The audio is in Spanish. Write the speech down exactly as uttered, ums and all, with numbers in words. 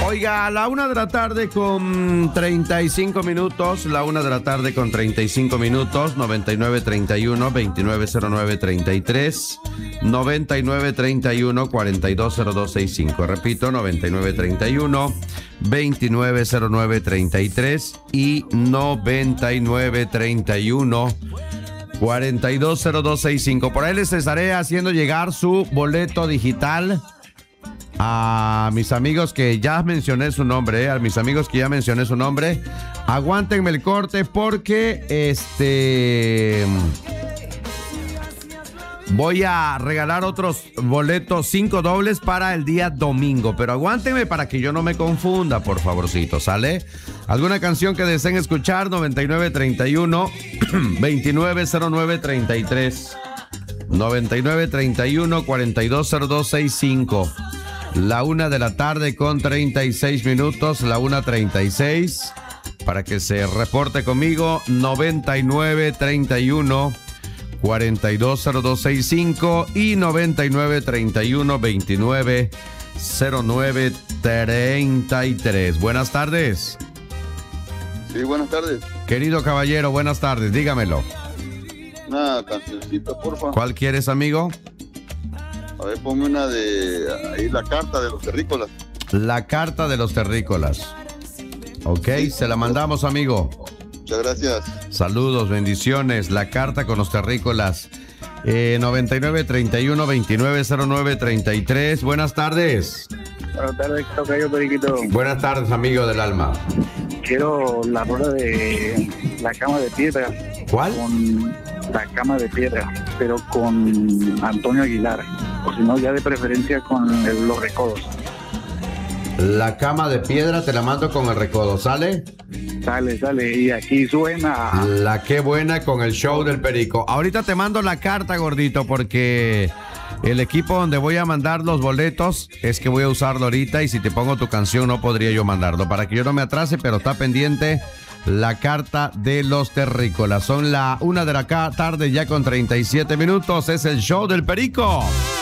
Oiga, a la una de la tarde con treinta y cinco minutos, la una de la tarde con treinta y cinco minutos, noventa y nueve treinta y uno, veintinueve cero nueve treinta y tres, noventa y nueve treinta y uno, cuarenta y dos cero dos sesenta y cinco. Repito, noventa y nueve treinta y uno, veintinueve cero nueve treinta y tres y noventa y nueve treinta y uno, cuarenta y dos cero dos sesenta y cinco. Por ahí les estaré haciendo llegar su boleto digital a mis amigos que ya mencioné su nombre, ¿eh? A mis amigos que ya mencioné su nombre. Aguántenme el corte porque este voy a regalar otros boletos, cinco dobles para el día domingo. Pero aguántenme para que yo no me confunda, por favorcito, ¿sale? ¿Alguna canción que deseen escuchar? noventa y nueve treinta y uno, veintinueve cero nueve treinta y tres, noventa y nueve treinta y uno, cuarenta y dos cero dos sesenta y cinco. La una de la tarde con treinta y seis minutos, la una treinta y seis, para que se reporte conmigo, noventa y nueve treinta y uno, cuarenta y dos cero dos sesenta y cinco y noventa y nueve treinta y uno, veintinueve cero nueve treinta y tres. Buenas tardes. Sí, buenas tardes. Querido caballero, buenas tardes, dígamelo. Una cancioncita, porfa. ¿Cuál quieres, amigo? A ver, ponme una de ahí, la carta de los terrícolas. La carta de los terrícolas. Ok, sí, se la mandamos, amigo. Muchas gracias. Saludos, bendiciones. La carta con los terrícolas. Eh, noventa y nueve treinta y uno, veintinueve cero nueve treinta y tres. Buenas tardes. Buenas tardes, tocayo Periquito. Buenas tardes, amigo del alma. Quiero la rola de La Cama de Piedra. ¿Cuál? Con La Cama de Piedra, pero con Antonio Aguilar. O si no, ya de preferencia con el, Los Recodos. La Cama de Piedra te la mando con el recodo, ¿sale? Sale, sale. Y aquí suena La Qué Buena con el show del Perico. Ahorita te mando la carta, gordito, porque el equipo donde voy a mandar los boletos es que voy a usarlo ahorita y si te pongo tu canción no podría yo mandarlo. Para que yo no me atrase, pero está pendiente la carta de los terrícolas. Son la una de la tarde ya con treinta y siete minutos. Es el show del Perico.